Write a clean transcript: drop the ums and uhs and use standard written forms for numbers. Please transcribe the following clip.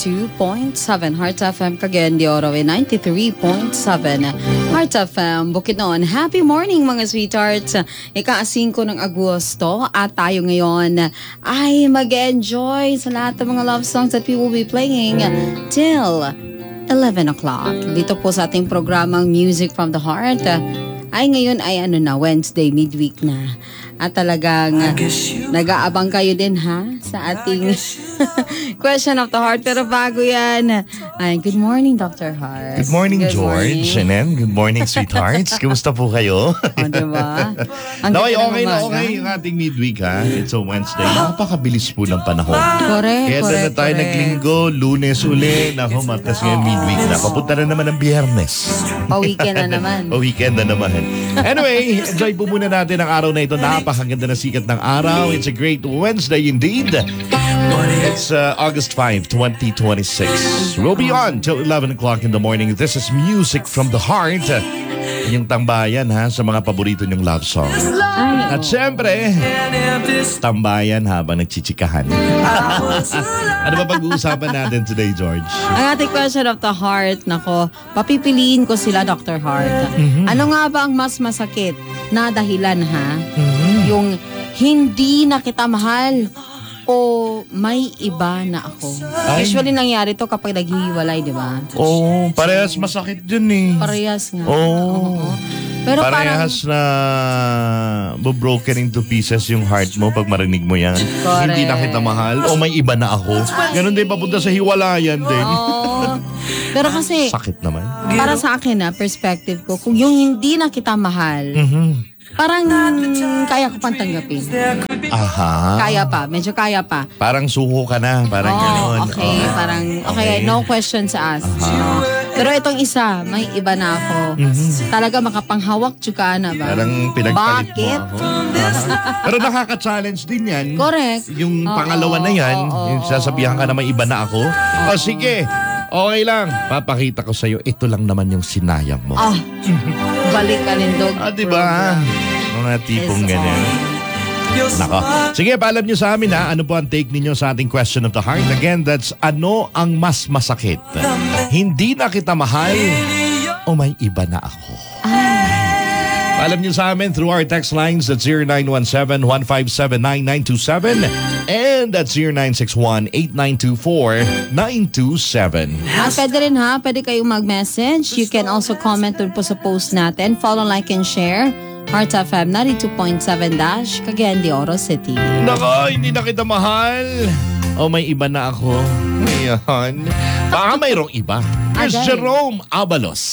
92.7 Heart FM, Cagayan de Oro, 93.7 Heart FM, Bukidnon. Happy morning mga sweethearts. Ika-5 ng Agosto at tayo ngayon ay mag-enjoy sa lahat ng mga love songs that we will be playing till 11 o'clock. Dito po sa ating programang Music from the Heart. Ay ngayon ay Wednesday, midweek na. At talagang nag-aabang kayo din sa ating Question of the Heart. Pero bago yan, good morning, Dr. Hart. Good morning, George. And good morning, sweethearts. Kumusta po kayo? Diba? Okay yung ating midweek It's a Wednesday. Napakabilis po ng panahon. Correct. Kaya na tayo naglinggo, Lunes uli. Naku, Martes ngayon midweek na. Papunta na naman ang Biyernes. Pa-weekend na naman. Pa-weekend na naman. Anyway, enjoy po muna natin ang araw na ito. Napakaganda na sikat ng araw. It's a great Wednesday indeed. It's August 5, 2026. We'll be on till 11 o'clock in the morning. This is Music from the Heart. Yung tambayan sa mga paborito niyong love songs. At syempre, tambayan habang nagchichikahan. Ano ba pag-uusapan natin today, George? Ang ating question of the heart, nako, papipiliin ko sila, Dr. Hart. Ano nga ba ang mas masakit na dahilan Yung hindi na kita mahal o may iba na ako? Usually nangyari to kapag naghihiwalay, di ba? Parehas masakit dun Parehas nga. Pero parehas na broken into pieces yung heart mo pag marinig mo yan. Correct. Hindi na kita mahal o may iba na ako. Ganon din papunta sa hiwalayan din. Pero kasi, sakit naman. para sa akin perspective ko, kung yung hindi na kita mahal, parang kaya ko pang tanggapin. Medyo kaya pa. Parang suko ka na, parang gano'n. Okay, parang, no questions asked. Pero itong isa, may iba na ako. Talaga makapanghawak tsuka na ba? Parang pinagpalit Bakit? mo ako. Pero nakaka-challenge din yan. Correct. Yung pangalawa na yan, yung sasabihan ka na may iba na ako. Sige, okay lang. Papakita ko sa'yo, ito lang naman yung sinayang mo. Balik kalindog. Diba? Mga tipong ganyan. Nako. Sige, paalam nyo sa amin ano po ang take ninyo sa ating question of the heart. Again, that's ano ang mas masakit? Hindi na kita mahal o may iba na ako? Paalam nyo sa amin through our text lines at 0917-157-9927 and at 0961-8924-927. Pwede rin pwede kayong mag-message. You can also comment dun po sa post natin. Follow, like, and share. Heart FM 92.7 Cagayan de Oro City. Nako, hindi na kita mahal. O may iba na ako. Ngayon. Baka mayroong iba. Here's Jerome Abalos.